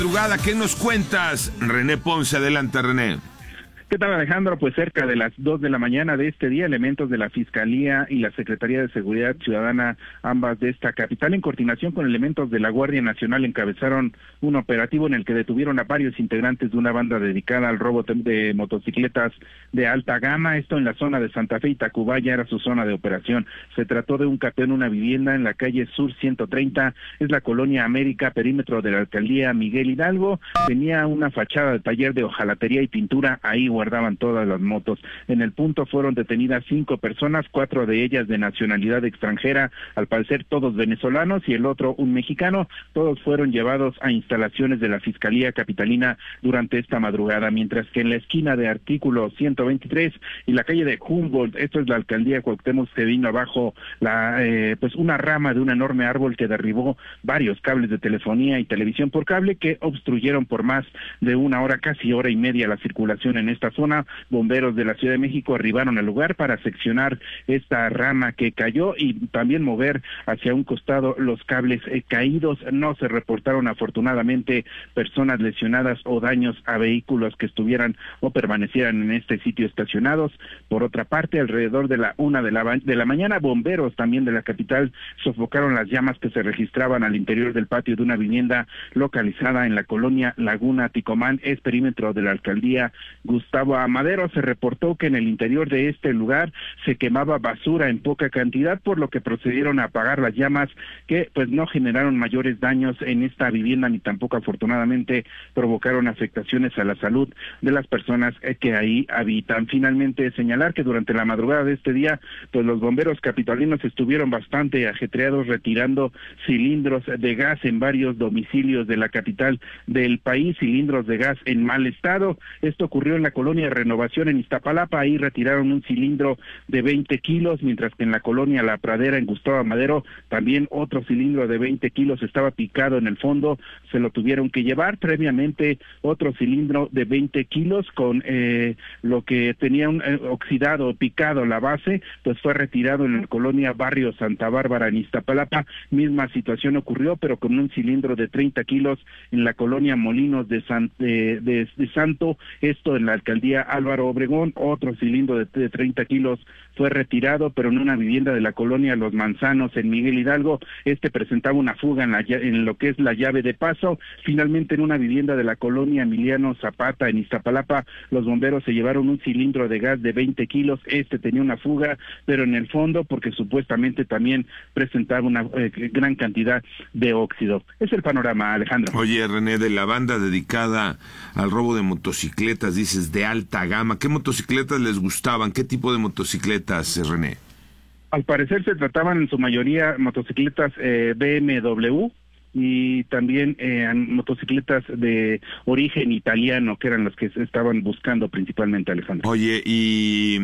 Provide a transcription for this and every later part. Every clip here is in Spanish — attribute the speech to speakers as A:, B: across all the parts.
A: Madrugada, ¿qué nos cuentas? René Ponce, adelante, René.
B: ¿Qué tal, Alejandro? Pues cerca de las 2 de la mañana de este día, elementos de la Fiscalía y la Secretaría de Seguridad Ciudadana, ambas de esta capital, en coordinación con elementos de la Guardia Nacional, encabezaron un operativo en el que detuvieron a varios integrantes de una banda dedicada al robo de motocicletas de alta gama. Esto en la zona de Santa Fe y Tacubaya era su zona de operación. Se trató de un cateo en una vivienda en la calle Sur 130, es la Colonia América, perímetro de la Alcaldía Miguel Hidalgo. Tenía una fachada de taller de hojalatería y pintura, ahí guardaban todas las motos. En el punto fueron detenidas 5 personas, 4 de ellas de nacionalidad extranjera, al parecer todos venezolanos, y el otro un mexicano. Todos fueron llevados a instalaciones de la Fiscalía Capitalina durante esta madrugada, mientras que en la esquina de Artículo 123 y la calle de Humboldt, esto es la Alcaldía Cuauhtémoc, se vino abajo pues una rama de un enorme árbol que derribó varios cables de telefonía y televisión por cable que obstruyeron por más de una hora, casi hora y media, la circulación en esta zona. Bomberos de la Ciudad de México arribaron al lugar para seccionar esta rama que cayó y también mover hacia un costado los cables caídos. No se reportaron afortunadamente personas lesionadas o daños a vehículos que estuvieran o permanecieran en este sitio estacionados. Por otra parte, alrededor de la 1 de la mañana, bomberos también de la capital sofocaron las llamas que se registraban al interior del patio de una vivienda localizada en la colonia Laguna Ticomán, es perímetro de la alcaldía Gustavo Amadero. Se reportó que en el interior de este lugar se quemaba basura en poca cantidad, por lo que procedieron a apagar las llamas, que pues no generaron mayores daños en esta vivienda, ni tampoco afortunadamente provocaron afectaciones a la salud de las personas que ahí habitan. Finalmente, señalar que durante la madrugada de este día, pues los bomberos capitalinos estuvieron bastante ajetreados retirando cilindros de gas en varios domicilios de la capital del país, cilindros de gas en mal estado. Esto ocurrió en la colonia Renovación en Iztapalapa, ahí retiraron un cilindro de 20 kilos, mientras que en la colonia La Pradera en Gustavo Amadero también otro cilindro de 20 kilos estaba picado en el fondo, se lo tuvieron que llevar. Previamente otro cilindro de 20 kilos con lo que tenía un oxidado, picado la base, pues fue retirado en la colonia Barrio Santa Bárbara en Iztapalapa. Misma situación ocurrió, pero con un cilindro de 30 kilos en la colonia Molinos de Santo, esto en la alcaldía Álvaro Obregón. Otro cilindro de 30 kilos fue retirado, pero en una vivienda de la colonia Los Manzanos en Miguel Hidalgo. Este presentaba una fuga en lo que es la llave de paso. Finalmente, en una vivienda de la colonia Emiliano Zapata en Iztapalapa, los bomberos se llevaron un cilindro de gas de 20 kilos. Este tenía una fuga, pero en el fondo, porque supuestamente también presentaba una gran cantidad de óxido. Es el panorama, Alejandro.
A: Oye, René, de la banda dedicada al robo de motocicletas, dices de alta gama, ¿qué motocicletas les gustaban? ¿Qué tipo de motocicletas, René?
B: Al parecer se trataban en su mayoría motocicletas BMW y también motocicletas de origen italiano, que eran las que se estaban buscando principalmente, Alejandro.
A: Oye, y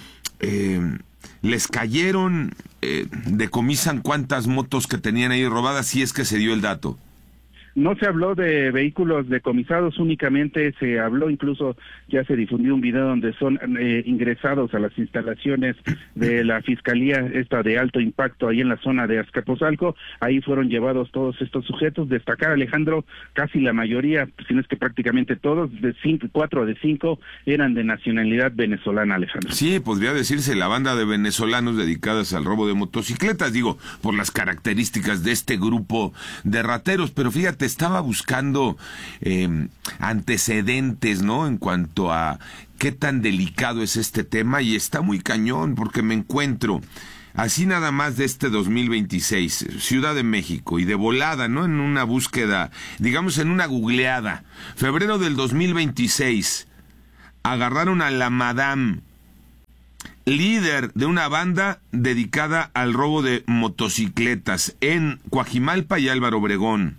A: les cayeron, decomisan cuántas motos que tenían ahí robadas, si es que se dio el dato.
B: No se habló de vehículos decomisados, únicamente se habló, incluso ya se difundió un video donde son ingresados a las instalaciones de la Fiscalía, esta de alto impacto, ahí en la zona de Azcapotzalco. Ahí fueron llevados todos estos sujetos. Destacar, Alejandro, casi la mayoría, si no es que prácticamente todos, 4 de 5 eran de nacionalidad venezolana, Alejandro.
A: Sí, podría decirse la banda de venezolanos dedicadas al robo de motocicletas, digo, por las características de este grupo de rateros, pero fíjate, estaba buscando antecedentes, ¿no?, en cuanto a qué tan delicado es este tema, y está muy cañón, porque me encuentro así nada más de este 2026, Ciudad de México, y de volada, ¿no?, en una búsqueda, digamos en una googleada, febrero del 2026, agarraron a la Madame, líder de una banda dedicada al robo de motocicletas en Coajimalpa y Álvaro Obregón.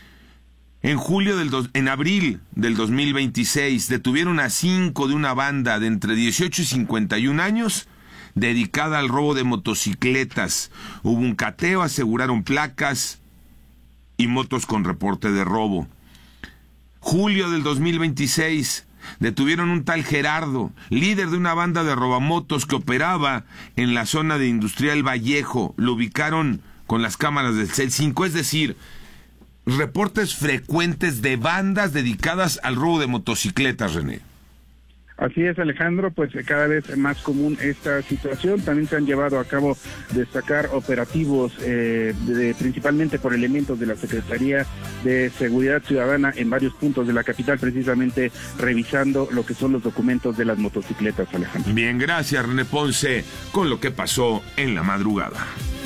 A: En abril del 2026 detuvieron a 5 de una banda de entre 18 y 51 años dedicada al robo de motocicletas. Hubo un cateo, aseguraron placas y motos con reporte de robo. Julio del 2026 detuvieron un tal Gerardo, líder de una banda de robamotos que operaba en la zona de Industrial Vallejo. Lo ubicaron con las cámaras del CEL 5, es decir, reportes frecuentes de bandas dedicadas al robo de motocicletas, René.
B: Así es, Alejandro, pues cada vez más común esta situación. También se han llevado a cabo destacar operativos principalmente por elementos de la Secretaría de Seguridad Ciudadana en varios puntos de la capital, precisamente revisando lo que son los documentos de las motocicletas, Alejandro.
A: Bien, gracias, René Ponce, con lo que pasó en la madrugada.